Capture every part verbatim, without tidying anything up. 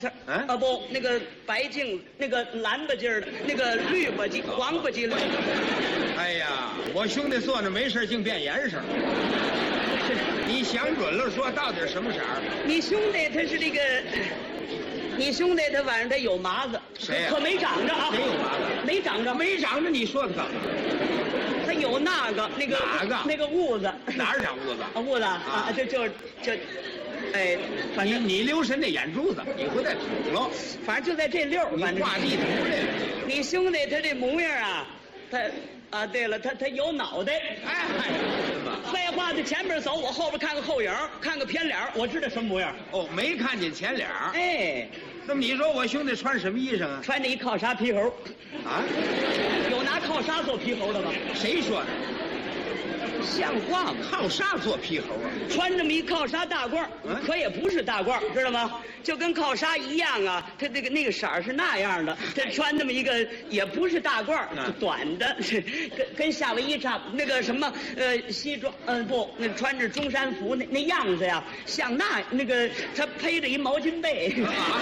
嗯啊不，那个白净，那个蓝吧唧儿的，那个绿吧唧、黄吧唧的。 哎呀，我兄弟坐那没事净变颜色。你想准了说到底什么色儿？ 你兄弟他是这个，你兄弟他晚上他有麻子， 谁呀可没长着啊？ 谁有麻子？ 没长着， 没长着，你说他干嘛？ 他有那个那个哪个那个痦子？ 哪儿长痦子？ 啊痦子啊，就就就，哎，反你正你留神那眼珠子，你不带捅了？ 反正就在这溜儿， 你反正挂地图来了？ 你兄弟他这模样啊，他啊，对了，他他有脑袋。 哎， 废话，他前面走，我后边看个后影，看个偏脸，我知道什么模样。 哦，没看见前脸儿。 哎， 那么你说我兄弟穿什么衣裳啊？ 穿着一靠纱皮猴， 啊？ 有拿靠纱做皮猴的吗？ 谁说的？ 像话吗？ 靠啥做皮猴啊？ 穿这么一靠纱大褂， 嗯可也不是大褂，知道吗？就跟靠纱一样啊，它那个那个色儿是那样的。这穿这么一个也不是大褂， 嗯短的，跟跟夏威夷差不那个什么呃西装，呃不，那穿着中山服那那样子呀，像那那个他披着一毛巾被。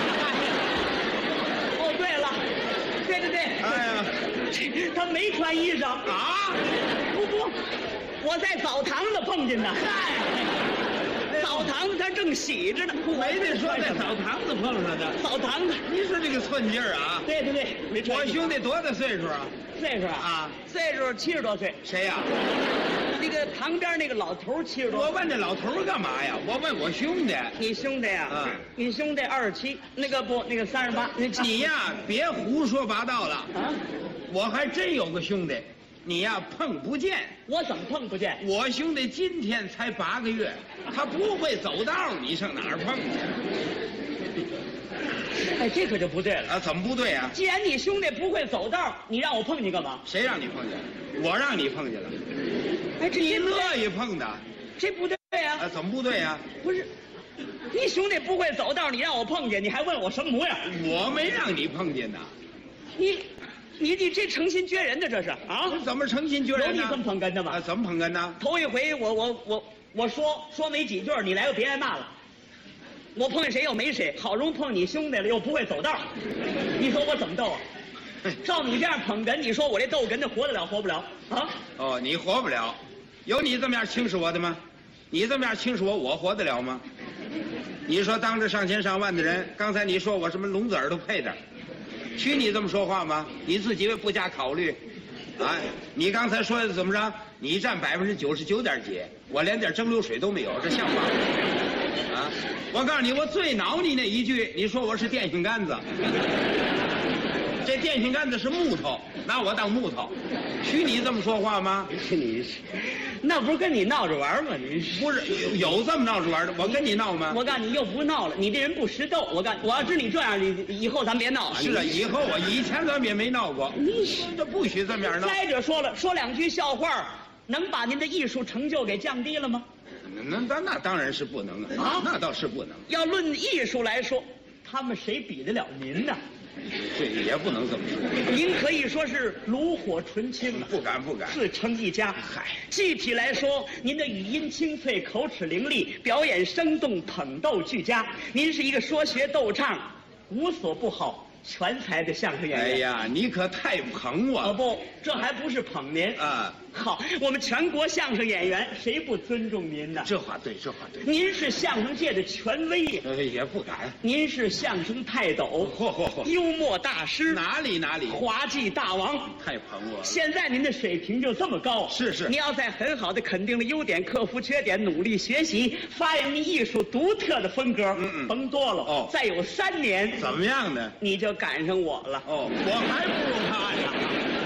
哦，对了，对对对， 哎呀， 他没穿衣裳啊？ 不不，我在澡堂子碰见的。澡堂子他正洗着呢， 没得说在澡堂子碰上的。 澡堂子， 你说这个寸劲儿啊！ 对对对，没穿我衣服兄弟多大岁数啊？ 岁数啊啊， 岁数七十多岁。 谁呀、 那个旁边那个老头七十多岁。 我问这老头儿干嘛呀？我问我兄弟。 你兄弟呀、 啊你兄弟二十七，那个不，那个三十八。你你呀，别胡说八道了。 啊， 我还真有个兄弟，你呀碰不见。 我怎么碰不见？ 我兄弟今天才八个月，他不会走道，你上哪儿碰去？ 哎，这可就不对了。 啊，怎么不对啊？ 既然你兄弟不会走道，你让我碰你干嘛？ 谁让你碰见了？我让你碰见了。 哎，这你这不对乐意碰的？ 这不对呀、 啊，怎么不对呀、 不是，你兄弟不会走道，你让我碰见，你还问我什么模样？ 我没让你碰见呐。 你，你你这诚心撅人的这是啊？ 怎么诚心撅人呢？ 有你这么捧哏的吗啊，怎么捧哏呢？ 头一回我我我我说说没几句，你来个别挨骂了。我碰见谁又没谁，好容易碰你兄弟了，又不会走道，你说我怎么斗啊？照你这样捧哏，你说我这逗哏的活得了活不了啊？ 哦，你活不了，有你这么样轻视我的吗？你这么样轻视我，我活得了吗？你说当着上千上万的人，刚才你说我什么聋子耳朵配的，许你这么说话吗？你自己不加考虑，啊，你刚才说的怎么着？你占百分之九十九点几，我连点蒸馏水都没有，这像话吗？啊，我告诉你，我最恼你那一句，你说我是电线杆子。这电线杆子是木头，拿我当木头，许你这么说话吗？ 你是，那不是跟你闹着玩吗？你是。 不是有有这么闹着玩的，我跟你闹吗？ 我告诉你，又不闹了，你这人不识逗。我告诉你，我要知你这样，你以后咱别闹了。 是啊， 你以后我以前咱们也没闹过， 你是这不许这么样闹。 再者说了，说两句笑话，能把您的艺术成就给降低了吗？ 那那那当然是不能啊， 啊那倒是不能， 要论艺术来说，他们谁比得了您呢？ 这也不能这么说。 您可以说是炉火纯青啊， 不敢不敢。 自成一家。 嗨， 具体来说，您的语音清脆，口齿伶俐，表演生动，捧逗俱佳。您是一个说学逗唱无所不好、全才的相声演员。 哎呀，你可太捧我了。 哦不，这还不是捧您啊！ 好，我们全国相声演员谁不尊重您呢？ 这话对，这话对。 您是相声界的权威呀， 呃，也不敢。 您是相声泰斗， 嚯嚯嚯！ 幽默大师， 哪里哪里， 滑稽大王。 太捧我了。 现在您的水平就这么高， 是是你要在很好的肯定了优点，克服缺点，努力学习，发扬您艺术独特的风格。 嗯嗯甭多了哦再有三年， 怎么样呢？ 你就赶上我了。 哦，我还不如他呀。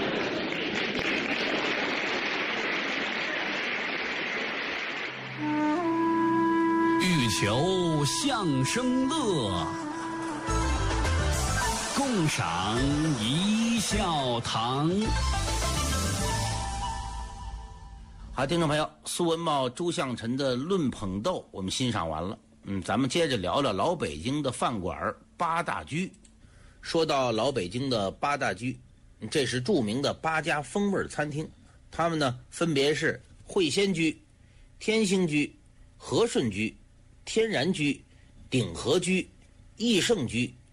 欲求相声乐，共赏一笑堂。 好，听众朋友，苏文茂、朱向臣的《论捧逗》我们欣赏完了。嗯，咱们接着聊聊老北京的饭馆八大居。说到老北京的八大居，这是著名的八家风味餐厅，他们呢分别是会仙居、天兴居、和顺居、天然居、鼎和居、益盛居、